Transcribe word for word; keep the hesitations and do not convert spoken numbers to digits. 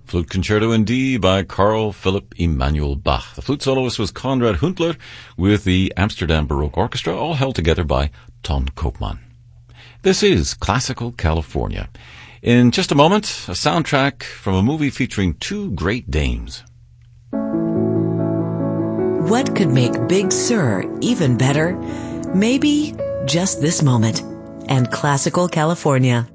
Flute Concerto in D by Carl Philipp Emanuel Bach. The flute soloist was Konrad Huntler with the Amsterdam Baroque Orchestra, all held together by Ton Koopman. This is Classical California. In just a moment, a soundtrack from a movie featuring two great dames. What could make Big Sur even better? Maybe just this moment. And Classical California.